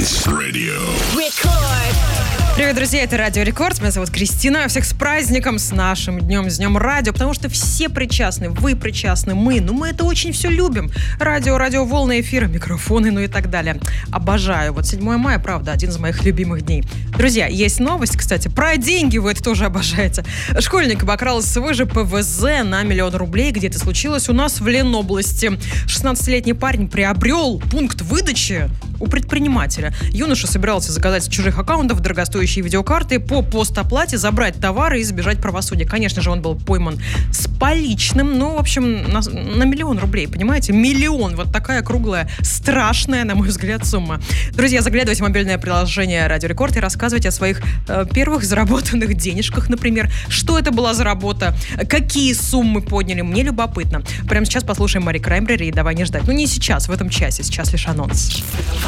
Ice Radio. Привет, друзья, это Радио Рекорд. Меня зовут Кристина. Всех с праздником, с нашим днем, с Днем Радио, потому что все причастны, вы причастны, мы это очень все любим. Радио, волны, эфиры, микрофоны, и так далее. Обожаю. Вот 7 мая, правда, один из моих любимых дней. Друзья, есть новость, кстати, про деньги, вы это тоже обожаете. Школьник обокрал свой же ПВЗ на 1 000 000 рублей. Где это случилось? У нас в Ленобласти. 16-летний парень приобрел пункт выдачи у предпринимателя. Юноша собирался заказать с чужих аккаунтов дорогостоящие видеокарты, по постоплате забрать товары и избежать правосудия. Конечно же, он был пойман с поличным, в общем, на 1 000 000 рублей, понимаете? 1 000 000, вот такая круглая, страшная, на мой взгляд, сумма. Друзья, заглядывайте в мобильное приложение Радио Рекорд и рассказывайте о своих первых заработанных денежках, например. Что это была за работа? Какие суммы подняли? Мне любопытно. Прямо сейчас послушаем Мари Краймбрери и «Давай не ждать». Не сейчас, в этом часе. Сейчас лишь анонс.